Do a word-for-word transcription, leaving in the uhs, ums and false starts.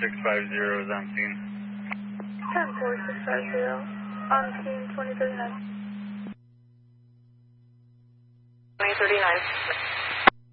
six five zero is on scene. ten four six five zero, on scene twenty thirty-nine. twenty thirty-nine.